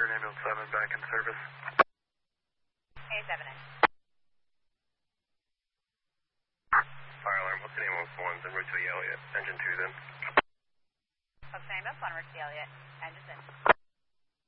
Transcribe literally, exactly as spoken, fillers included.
Eastern Ambulance seven back in service. A seven in. Fire alarm, what's the name of one's en route to the Elliott? Engine two's in. Folks, ambulance one, route to the Elliott. Engine's in.